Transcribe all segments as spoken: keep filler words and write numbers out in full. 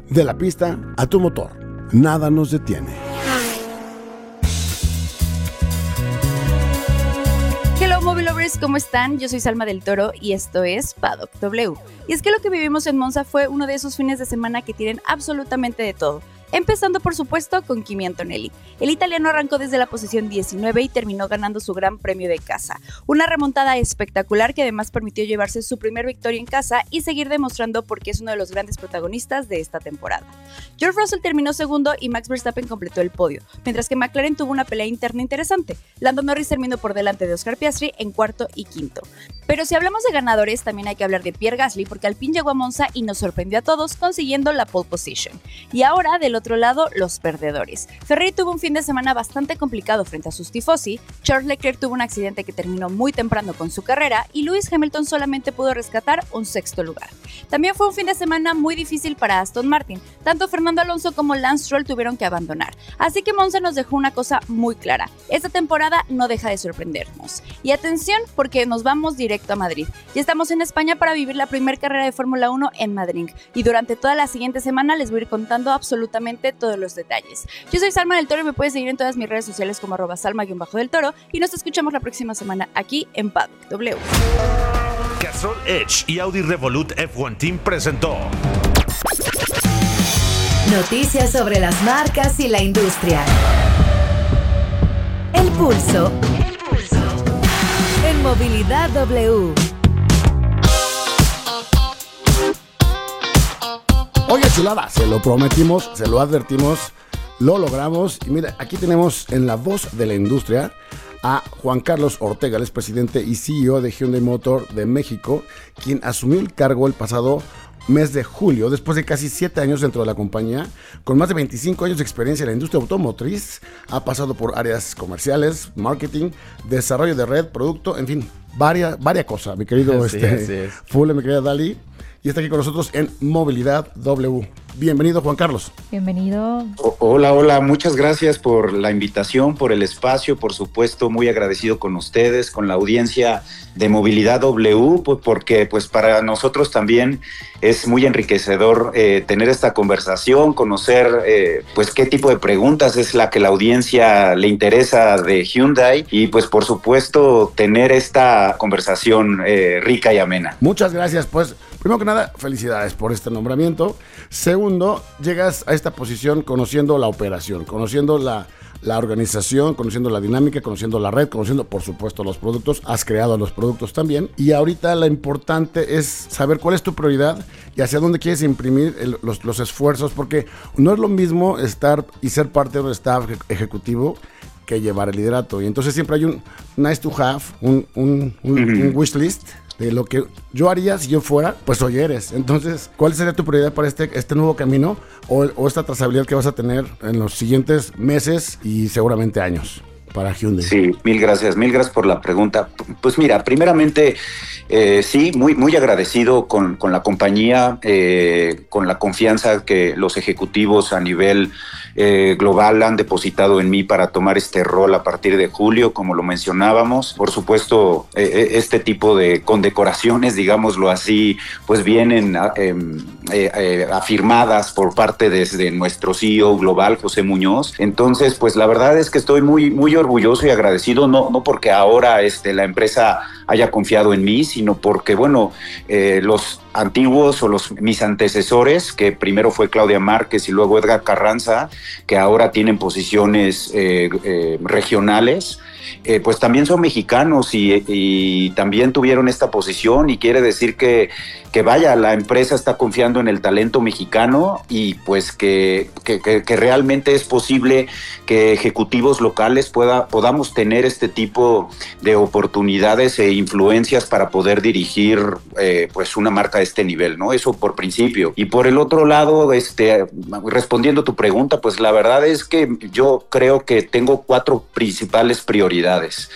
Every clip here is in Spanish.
De la pista a tu motor, nada nos detiene. Hello Mobile Lovers, ¿cómo están? Yo soy Salma del Toro y esto es Paddock W. Y es que lo que vivimos en Monza fue uno de esos fines de semana que tienen absolutamente de todo. Empezando por supuesto con Kimi Antonelli. El italiano arrancó desde la posición diecinueve y terminó ganando su gran premio de casa. Una remontada espectacular que además permitió llevarse su primer victoria en casa y seguir demostrando por qué es uno de los grandes protagonistas de esta temporada. George Russell terminó segundo y Max Verstappen completó el podio, mientras que McLaren tuvo una pelea interna interesante. Lando Norris terminó por delante de Oscar Piastri en cuarto y quinto. Pero si hablamos de ganadores, también hay que hablar de Pierre Gasly porque Alpine llegó a Monza y nos sorprendió a todos consiguiendo la pole position. Y ahora, del otro lado, los perdedores. Ferrari tuvo un fin de semana bastante complicado frente a sus tifosi, Charles Leclerc tuvo un accidente que terminó muy temprano con su carrera y Lewis Hamilton solamente pudo rescatar un sexto lugar. También fue un fin de semana muy difícil para Aston Martin, tanto Fernando Alonso como Lance Stroll tuvieron que abandonar. Así que Monza nos dejó una cosa muy clara, esta temporada no deja de sorprendernos. Y atención porque nos vamos directo a Madrid. Ya estamos en España para vivir la primera carrera de Fórmula uno en Madrid y durante toda la siguiente semana les voy a ir contando absolutamente todos los detalles. Yo soy Salma del Toro y me puedes seguir en todas mis redes sociales como arroba salma-del Toro y nos escuchamos la próxima semana aquí en Paddock W. Castrol Edge y Audi Revolut F uno Team presentó noticias sobre las marcas y la industria. El pulso. El pulso. En Movilidad W. Oye, chulada, se lo prometimos, se lo advertimos, lo logramos. Y mira, aquí tenemos en la voz de la industria a Juan Carlos Ortega, el expresidente y C E O de Hyundai Motor de México, quien asumió el cargo el pasado mes de julio, después de casi siete años dentro de la compañía. Con más de veinticinco años de experiencia en la industria automotriz, ha pasado por áreas comerciales, marketing, desarrollo de red, producto, en fin, varias, varias cosas, mi querido sí, este, Full, mi querida Dali. Y está aquí con nosotros en Movilidad W. Bienvenido, Juan Carlos. Bienvenido. O- hola, hola, muchas gracias por la invitación, por el espacio, por supuesto, muy agradecido con ustedes, con la audiencia de Movilidad W, pues porque pues para nosotros también es muy enriquecedor eh, tener esta conversación, conocer eh, pues qué tipo de preguntas es la que la audiencia le interesa de Hyundai y pues por supuesto tener esta conversación eh, rica y amena. Muchas gracias, pues primero que nada, felicidades por este nombramiento. Segundo, llegas a esta posición conociendo la operación, conociendo la, la organización, conociendo la dinámica, conociendo la red, conociendo por supuesto los productos. Has creado los productos también. Y ahorita lo importante es saber cuál es tu prioridad y hacia dónde quieres imprimir el, los, los esfuerzos, porque no es lo mismo estar y ser parte de un staff ejecutivo que llevar el liderato. Y entonces siempre hay un nice to have, un, un, un, uh-huh. un wish list de lo que yo haría si yo fuera, pues hoy eres. Entonces, ¿cuál sería tu prioridad para este, este nuevo camino o, o esta trazabilidad que vas a tener en los siguientes meses y seguramente años para Hyundai? Sí, mil gracias, mil gracias por la pregunta. Pues mira, primeramente, eh, sí, muy, muy agradecido con, con la compañía, eh, con la confianza que los ejecutivos a nivel eh, global han depositado en mí para tomar este rol a partir de julio, como lo mencionábamos. Por supuesto, eh, este tipo de condecoraciones, digámoslo así, pues vienen eh, eh, eh, afirmadas por parte desde nuestro C E O global, José Muñoz. Entonces, pues la verdad es que estoy muy, muy orgulloso y agradecido, no, no porque ahora este, la empresa haya confiado en mí, sino porque, bueno, eh, los antiguos o los mis antecesores, que primero fue Claudia Márquez y luego Edgar Carranza, que ahora tienen posiciones eh, eh, regionales, eh, pues también son mexicanos y, y también tuvieron esta posición, y quiere decir que, que vaya, la empresa está confiando en el talento mexicano y pues que, que, que, que realmente es posible que ejecutivos locales pueda, podamos tener este tipo de oportunidades e influencias para poder dirigir eh, pues una marca de este nivel, ¿no? Eso por principio. Y por el otro lado, este, respondiendo a tu pregunta, pues la verdad es que yo creo que tengo cuatro principales prioridades.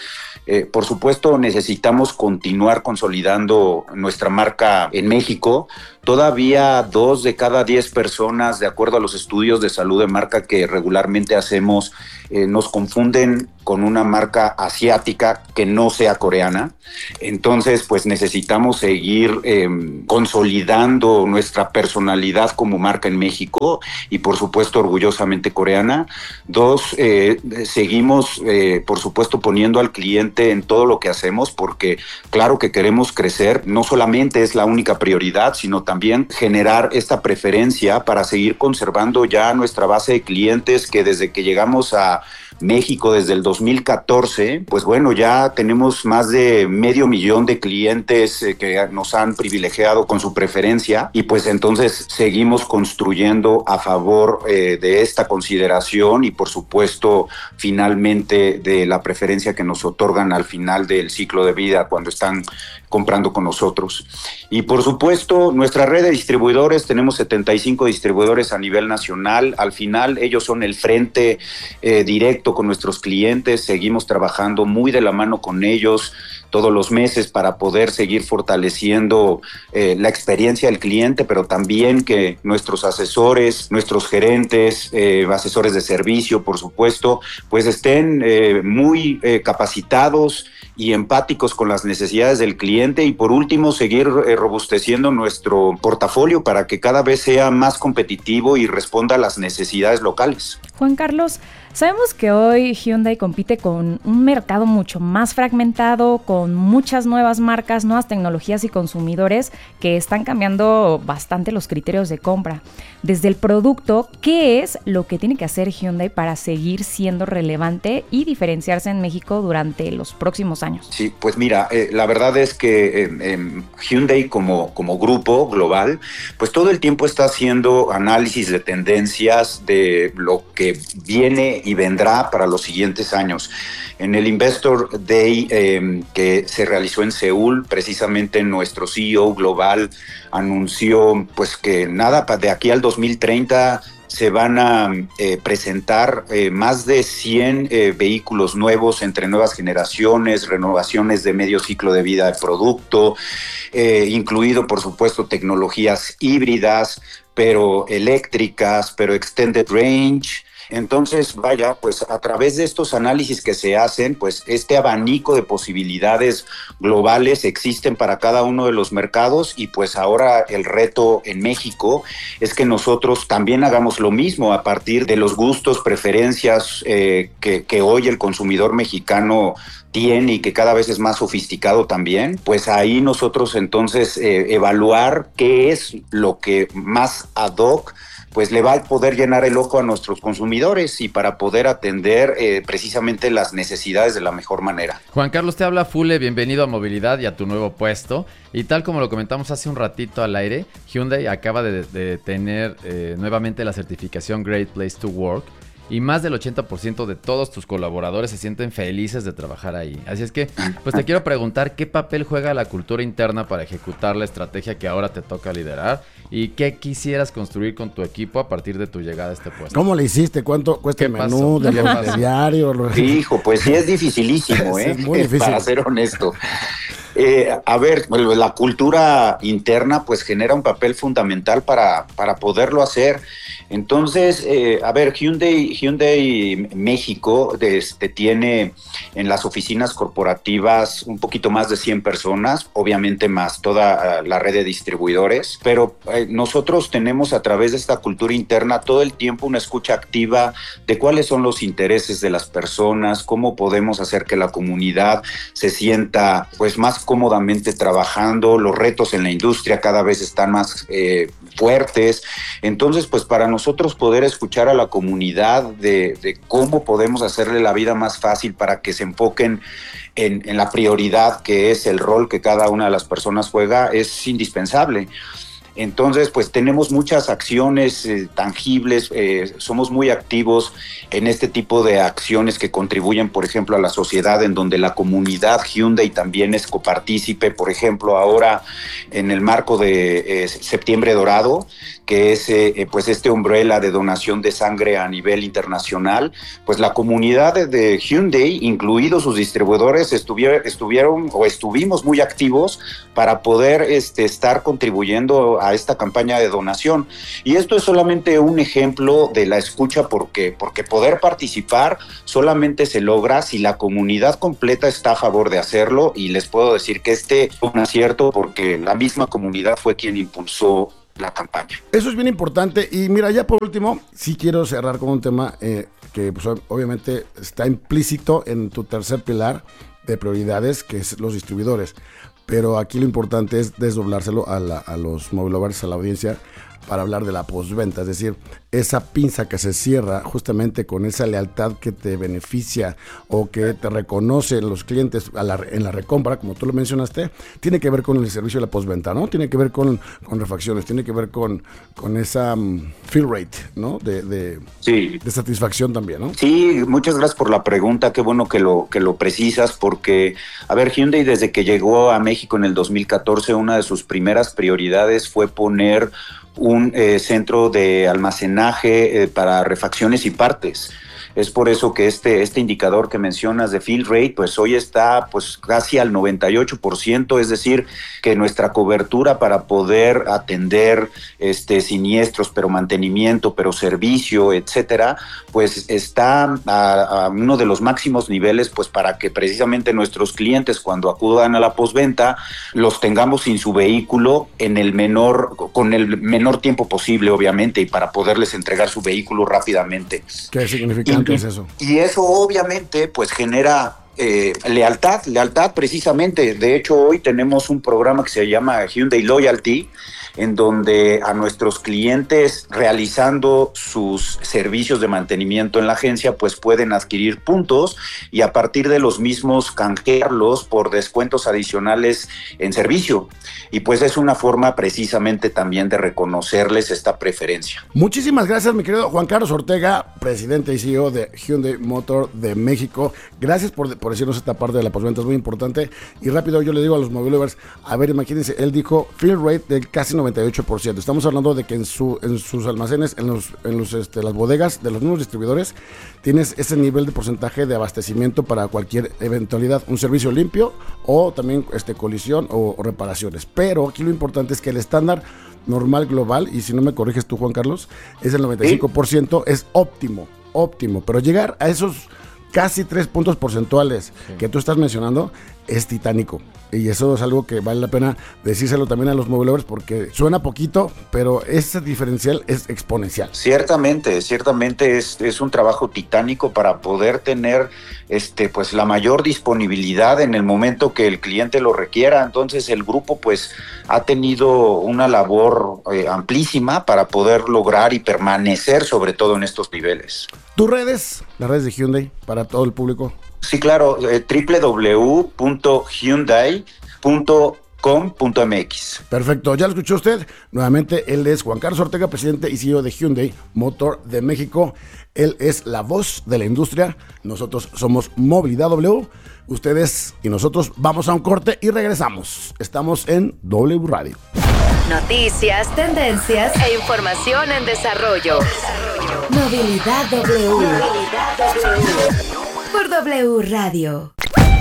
Eh, por supuesto, necesitamos continuar consolidando nuestra marca en México. Todavía dos de cada diez personas, de acuerdo a los estudios de salud de marca que regularmente hacemos, eh, nos confunden con una marca asiática que no sea coreana. Entonces, pues necesitamos seguir eh, consolidando nuestra personalidad como marca en México y, por supuesto, orgullosamente coreana. Dos, eh, seguimos, eh, por supuesto, poniendo al cliente en todo lo que hacemos, porque claro que queremos crecer. No solamente es la única prioridad, sino también generar esta preferencia para seguir conservando ya nuestra base de clientes que desde que llegamos a México desde el dos mil catorce, pues bueno, ya tenemos más de medio millón de clientes eh, que nos han privilegiado con su preferencia y pues entonces seguimos construyendo a favor eh, de esta consideración y por supuesto finalmente de la preferencia que nos otorgan al final del ciclo de vida cuando están comprando con nosotros. Y por supuesto nuestra red de distribuidores, tenemos setenta y cinco distribuidores a nivel nacional. Al final ellos son el frente eh, directo con nuestros clientes, seguimos trabajando muy de la mano con ellos todos los meses para poder seguir fortaleciendo eh, la experiencia del cliente, pero también que nuestros asesores, nuestros gerentes, eh, asesores de servicio, por supuesto, pues estén eh, muy eh, capacitados y empáticos con las necesidades del cliente y por último seguir eh, robusteciendo nuestro portafolio para que cada vez sea más competitivo y responda a las necesidades locales. Juan Carlos, sabemos que hoy Hyundai compite con un mercado mucho más fragmentado, con muchas nuevas marcas, nuevas tecnologías y consumidores que están cambiando bastante los criterios de compra. Desde el producto, ¿qué es lo que tiene que hacer Hyundai para seguir siendo relevante y diferenciarse en México durante los próximos años? Sí, pues mira, eh, la verdad es que eh, eh, Hyundai como, como grupo global, pues todo el tiempo está haciendo análisis de tendencias de lo que viene y vendrá para los siguientes años. En el Investor Day eh, que se realizó en Seúl, precisamente nuestro C E O global anunció pues que nada, de aquí al dos mil treinta se van a eh, presentar eh, más de cien eh, vehículos nuevos entre nuevas generaciones, renovaciones de medio ciclo de vida de producto, eh, incluido por supuesto tecnologías híbridas, pero eléctricas, pero extended range. Entonces, vaya, pues a través de estos análisis que se hacen, pues este abanico de posibilidades globales existen para cada uno de los mercados y pues ahora el reto en México es que nosotros también hagamos lo mismo a partir de los gustos, preferencias eh, que, que hoy el consumidor mexicano tiene y que cada vez es más sofisticado también, pues ahí nosotros entonces eh, evaluar qué es lo que más ad hoc pues le va a poder llenar el ojo a nuestros consumidores y para poder atender eh, precisamente las necesidades de la mejor manera. Juan Carlos, te habla Fule, bienvenido a Movilidad y a tu nuevo puesto. Y tal como lo comentamos hace un ratito al aire, Hyundai acaba de, de tener eh, nuevamente la certificación Great Place to Work y más del ochenta por ciento de todos tus colaboradores se sienten felices de trabajar ahí. Así es que, pues te quiero preguntar, ¿qué papel juega la cultura interna para ejecutar la estrategia que ahora te toca liderar? ¿Y qué quisieras construir con tu equipo a partir de tu llegada a este puesto? ¿Cómo le hiciste? ¿Cuánto cuesta el menú de los diarios? Hijo, pues sí es dificilísimo, ¿eh? Es muy difícil. Para ser honesto. Eh, a ver, la cultura interna pues genera un papel fundamental para, para poderlo hacer. Entonces, eh, a ver, Hyundai, Hyundai México este, tiene en las oficinas corporativas un poquito más de cien personas, obviamente más toda uh, la red de distribuidores, pero eh, nosotros tenemos a través de esta cultura interna todo el tiempo una escucha activa de cuáles son los intereses de las personas, cómo podemos hacer que la comunidad se sienta pues más cómodamente trabajando, los retos en la industria cada vez están más eh, fuertes, entonces pues para nosotros poder escuchar a la comunidad de, de cómo podemos hacerle la vida más fácil para que se enfoquen en, en la prioridad que es el rol que cada una de las personas juega es indispensable. Entonces, pues tenemos muchas acciones eh, tangibles, eh, somos muy activos en este tipo de acciones que contribuyen, por ejemplo, a la sociedad, en donde la comunidad Hyundai también es copartícipe. Por ejemplo, ahora en el marco de eh, Septiembre Dorado, que es eh, pues este umbrella de donación de sangre a nivel internacional, pues la comunidad de, de Hyundai, incluidos sus distribuidores, estuvieron, estuvieron o estuvimos muy activos para poder este, estar contribuyendo a esta campaña de donación. Y esto es solamente un ejemplo de la escucha, porque, porque poder participar solamente se logra si la comunidad completa está a favor de hacerlo, y les puedo decir que este fue un acierto porque la misma comunidad fue quien impulsó la campaña. Eso es bien importante. Y mira, ya por último, sí quiero cerrar con un tema eh, que pues, obviamente está implícito en tu tercer pilar de prioridades, que es los distribuidores. Pero aquí lo importante es desdoblárselo a, la, a los mobile lovers, a la audiencia, para hablar de la postventa, es decir, esa pinza que se cierra justamente con esa lealtad que te beneficia o que te reconocen los clientes a la, en la recompra, como tú lo mencionaste, tiene que ver con el servicio de la postventa, ¿no? Tiene que ver con, con refacciones, tiene que ver con, con esa um, fill rate, ¿no? De, de, sí. de satisfacción también, ¿no? Sí, muchas gracias por la pregunta, qué bueno que lo, que lo precisas, porque, a ver, Hyundai desde que llegó a México en el dos mil catorce, una de sus primeras prioridades fue poner un eh, centro de almacenaje eh, para refacciones y partes. Es por eso que este, este indicador que mencionas de fill rate, pues hoy está pues casi al noventa y ocho por ciento, es decir, que nuestra cobertura para poder atender este, siniestros, pero mantenimiento, pero servicio, etcétera, pues está a, a uno de los máximos niveles, pues para que precisamente nuestros clientes, cuando acudan a la postventa, los tengamos sin su vehículo en el menor, con el menor tiempo posible, obviamente, y para poderles entregar su vehículo rápidamente. ¿Qué significa? ¿Qué es eso? Y eso obviamente pues genera eh, lealtad, lealtad precisamente. De hecho, hoy tenemos un programa que se llama Hyundai Loyalty, en donde a nuestros clientes, realizando sus servicios de mantenimiento en la agencia, pues pueden adquirir puntos y a partir de los mismos canjearlos por descuentos adicionales en servicio. Y pues es una forma precisamente también de reconocerles esta preferencia. Muchísimas gracias, mi querido Juan Carlos Ortega, presidente y C E O de Hyundai Motor de México. Gracias por, por decirnos esta parte de la postventa, es muy importante. Y rápido yo le digo a los mobile lovers, a ver, imagínense, él dijo fill rate del casi noventa y ocho por ciento. Estamos hablando de que en, su, en sus almacenes, en, los, en los, este, las bodegas de los mismos distribuidores, tienes ese nivel de porcentaje de abastecimiento para cualquier eventualidad, un servicio limpio o también este, colisión o, o reparaciones. Pero aquí lo importante es que el estándar normal global, y si no me corriges tú, Juan Carlos, es el noventa y cinco por ciento, es óptimo, óptimo. Pero llegar a esos casi tres puntos porcentuales sí. que tú estás mencionando es titánico. Y eso es algo que vale la pena decírselo también a los mobile lovers, porque suena poquito, pero ese diferencial es exponencial. Ciertamente, ciertamente es, es un trabajo titánico para poder tener este, pues, la mayor disponibilidad en el momento que el cliente lo requiera. Entonces el grupo pues ha tenido una labor eh, amplísima para poder lograr y permanecer sobre todo en estos niveles. ¿Tus redes? Las redes de Hyundai para todo el público. Sí, claro, eh, doble u doble u doble u punto hyundai punto com punto m x. Perfecto, ya lo escuchó usted. Nuevamente, él es Juan Carlos Ortega, presidente y C E O de Hyundai Motor de México. Él es la voz de la industria. Nosotros somos Movilidad W. Ustedes y nosotros vamos a un corte y regresamos. Estamos en W Radio. Noticias, tendencias e información en desarrollo. Movilidad W. Movilidad W. Por W Radio.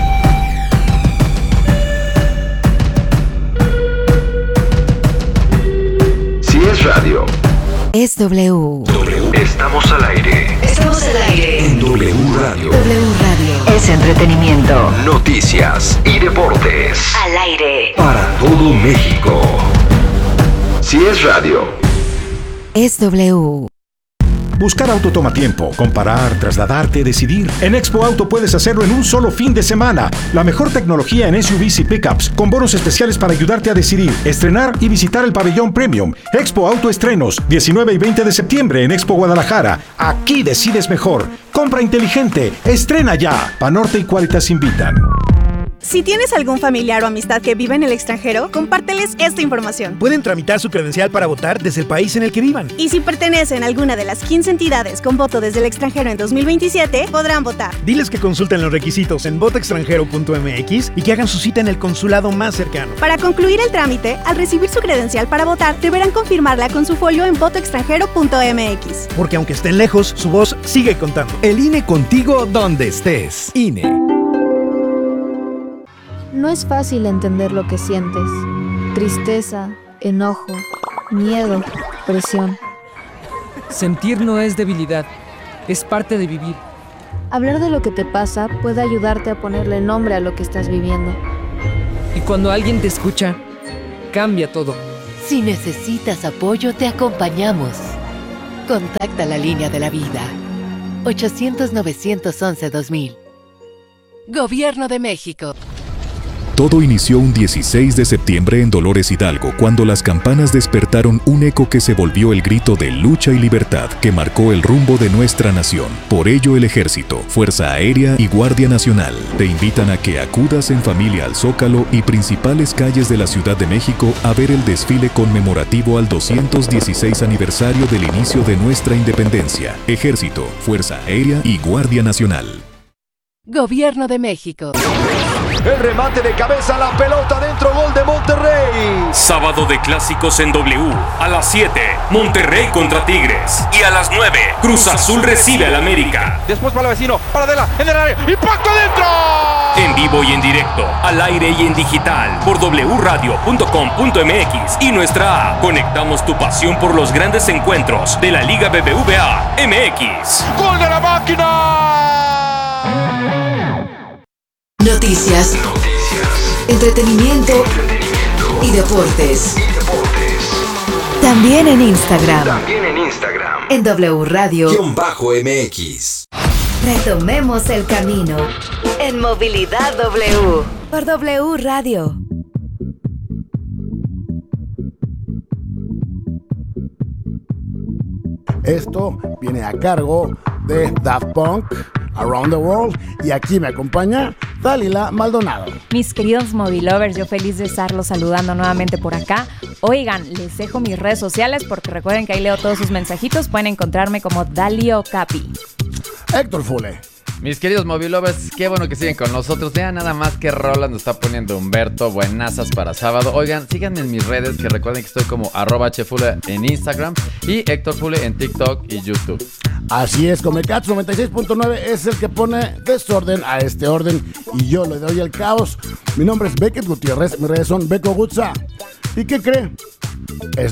Si es radio, es W. W. Estamos al aire. Estamos al aire. En W Radio. W Radio. Es entretenimiento. Noticias y deportes. Al aire. Para todo México. Si es radio, es W. Buscar auto toma tiempo, comparar, trasladarte, decidir. En Expo Auto puedes hacerlo en un solo fin de semana. La mejor tecnología en S U Vs y pickups, con bonos especiales para ayudarte a decidir, estrenar y visitar el pabellón Premium. Expo Auto Estrenos, diecinueve y veinte de septiembre en Expo Guadalajara. Aquí decides mejor. Compra inteligente, estrena ya. Banorte y Qualitas invitan. Si tienes algún familiar o amistad que vive en el extranjero, compárteles esta información. Pueden tramitar su credencial para votar desde el país en el que vivan. Y si pertenecen a alguna de las quince entidades con voto desde el extranjero en dos mil veintisiete, podrán votar. Diles que consulten los requisitos en voto extranjero punto m x y que hagan su cita en el consulado más cercano. Para concluir el trámite, al recibir su credencial para votar, deberán confirmarla con su folio en voto extranjero punto m x. Porque aunque estén lejos, su voz sigue contando. El I N E contigo donde estés. I N E. No es fácil entender lo que sientes. Tristeza, enojo, miedo, presión. Sentir no es debilidad, es parte de vivir. Hablar de lo que te pasa puede ayudarte a ponerle nombre a lo que estás viviendo. Y cuando alguien te escucha, cambia todo. Si necesitas apoyo, te acompañamos. Contacta la línea de la vida. ochocientos, novecientos once, dos mil. Gobierno de México. Todo inició un dieciséis de septiembre en Dolores Hidalgo, cuando las campanas despertaron un eco que se volvió el grito de lucha y libertad que marcó el rumbo de nuestra nación. Por ello, el Ejército, Fuerza Aérea y Guardia Nacional te invitan a que acudas en familia al Zócalo y principales calles de la Ciudad de México a ver el desfile conmemorativo al doscientos dieciséis aniversario del inicio de nuestra independencia. Ejército, Fuerza Aérea y Guardia Nacional. Gobierno de México. El remate de cabeza, la pelota dentro, gol de Monterrey. Sábado de clásicos en W. A las siete, Monterrey contra Tigres. Y a las nueve, Cruz Azul recibe al América. Después para el vecino, para Adela, en el área, impacto adentro. En vivo y en directo, al aire y en digital, por doble u radio punto com punto m x y nuestra app. Conectamos tu pasión por los grandes encuentros de la Liga B B V A M X. ¡Gol de la máquina! Noticias, Noticias. Entretenimiento, Entretenimiento y, deportes. y deportes. También en Instagram. También en Instagram. En W Radio M X. Retomemos el camino. En Movilidad W. Por W Radio. Esto viene a cargo de Daft Punk, Around the World, y aquí me acompaña Dalila Maldonado. Mis queridos Movilovers, yo feliz de estarlos saludando nuevamente por acá. Oigan, les dejo mis redes sociales porque recuerden que ahí leo todos sus mensajitos. Pueden encontrarme como Dalio Capi. Héctor Fule. Mis queridos Movilovers, qué bueno que siguen con nosotros. Vean nada más que rola nos está poniendo Humberto. Buenazas para sábado. Oigan, síganme en mis redes, que recuerden que estoy como arroba chefule en Instagram y Héctor Fule en TikTok y YouTube. Así es, Comecats noventa y seis punto nueve es el que pone desorden a este orden y yo le doy el caos. Mi nombre es Beckett Gutiérrez, mis redes son Beco Gutza. ¿Y qué cree? Es